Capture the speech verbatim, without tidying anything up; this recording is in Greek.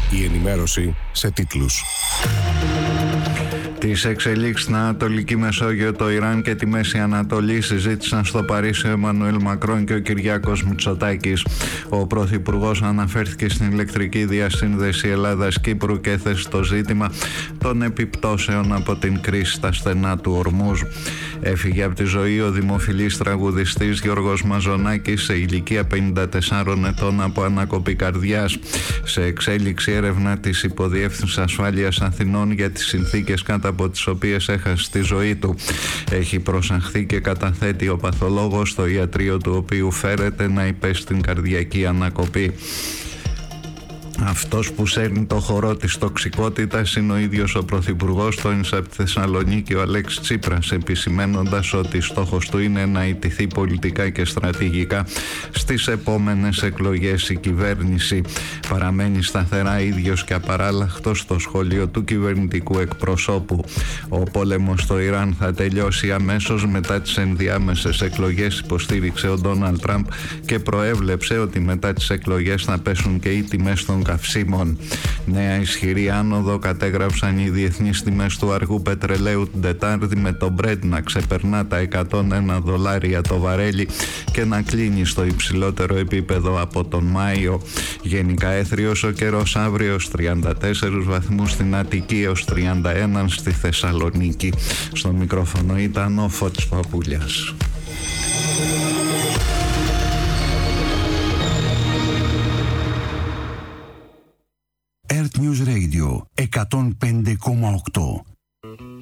Η ενημέρωση σε τίτλους. Τις εξελίξεις στην Ανατολική Μεσόγειο, το Ιράν και τη Μέση Ανατολή συζήτησαν στο Παρίσι ο Εμμανουέλ Μακρόν και ο Κυριάκος Μητσοτάκης. Ο Πρωθυπουργός αναφέρθηκε στην ηλεκτρική διασύνδεση Ελλάδας-Κύπρου και έθεσε το ζήτημα των επιπτώσεων από την κρίση στα στενά του Ορμούζ. Έφυγε από τη ζωή ο δημοφιλής τραγουδιστής Γιώργος Μαζονάκης σε ηλικία πενήντα τεσσάρων ετών από ανακοπή καρδιάς. Σε εξέλιξη έρευνα της Υποδιεύθυνσης Ασφάλειας Αθηνών για τις συνθήκες κατά από τις οποίες έχασε τη ζωή του. Έχει προσαχθεί και καταθέτει ο παθολόγος στο ιατρείο του οποίου φέρεται να υπέστη την καρδιακή ανακοπή. Αυτός που σέρνει το χορό της τοξικότητας είναι ο ίδιος ο Πρωθυπουργός, τόνισε από τη Θεσσαλονίκη ο Αλέξης Τσίπρας, επισημένοντας ότι στόχος του είναι να ιτηθεί πολιτικά και στρατηγικά στις επόμενες εκλογές. Η κυβέρνηση παραμένει σταθερά ίδιος και απαράλλαχτος στο σχόλιο του κυβερνητικού εκπροσώπου. Ο πόλεμος στο Ιράν θα τελειώσει αμέσως μετά τις ενδιάμεσες εκλογές, υποστήριξε ο Ντόναλντ Τραμπ και προέβλεψε ότι μετά τις εκλογές θα πέσουν και οι τιμές των καυσίμων. Νέα ισχυρή άνοδο κατέγραψαν οι διεθνείς τιμές του αργού πετρελαίου την Τετάρτη, με το Brent να ξεπερνά τα εκατόν ένα δολάρια το βαρέλι και να κλείνει στο υψηλότερο επίπεδο από τον Μάιο. Γενικά έθριος ο καιρός αύριο ως τριάντα τέσσερους βαθμούς στην Αττική, έως τριάντα ένα στη Θεσσαλονίκη. Στο μικρόφωνο ήταν ο Φώτης Παπούλιας. Earth News Radio εκατόν πέντε κόμμα οκτώ.